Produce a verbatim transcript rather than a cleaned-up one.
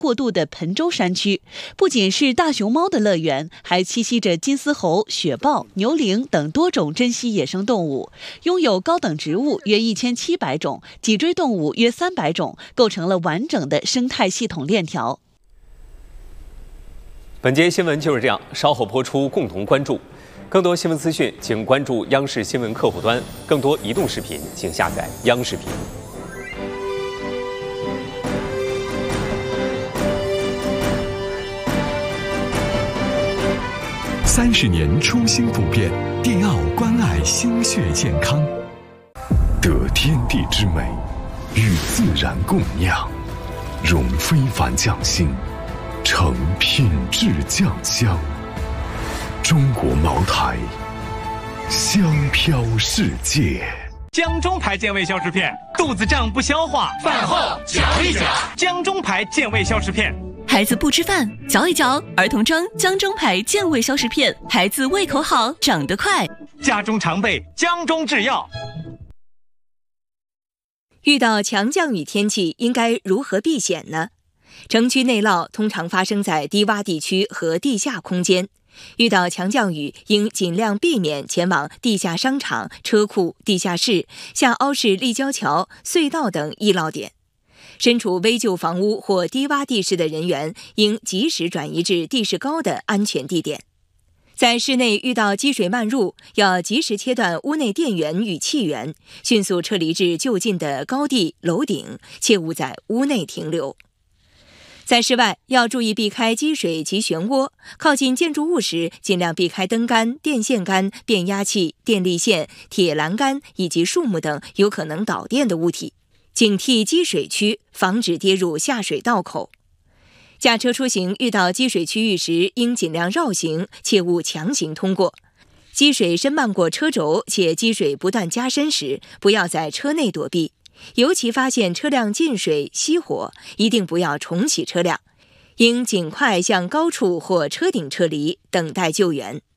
过渡的彭州山区，不仅是大熊猫的乐园，还栖息着金丝猴、雪豹、牛羚等多种珍稀野生动物，拥有高等植物约一千七百种，脊椎动物约三百种，构成了完整的生态系统链条。 本节新闻就是这样，稍后播出，共同关注。更多新闻资讯，请关注央视新闻客户端。更多移动视频，请下载央视频。 三十年初心不变，迪奥关爱心血健康。得天地之美，与自然共酿，融非凡匠心，成品质酱香。中国茅台，香飘世界。 江中牌健胃消食片，肚子胀不消化，饭后嚼一嚼。江中牌健胃消食片。 孩子不吃饭，嚼一嚼。儿童装江中牌健胃消食片，孩子胃口好，长得快。 家中常备江中制药。 遇到强降雨天气，应该如何避险呢？城区内涝通常发生在低洼地区和地下空间。遇到强降雨，应尽量避免前往地下商场、车库、地下室、下凹式立交桥、隧道等易涝点。身处危旧房屋或低洼地势的人员，应及时转移至地势高的安全地点。在室内遇到积水漫入，要及时切断屋内电源与气源，迅速撤离至就近的高地、楼顶，切勿在屋内停留。在室外要注意避开积水及漩涡，靠近建筑物时尽量避开灯杆、电线杆、变压器、电力线、铁栏杆以及树木等有可能导电的物体，警惕积水区，防止跌入下水道口。驾车出行遇到积水区域时，应尽量绕行，切勿强行通过。积水深漫过车轴，且积水不断加深时，不要在车内躲避。尤其发现车辆进水、熄火，一定不要重启车辆，应尽快向高处或车顶撤离，等待救援。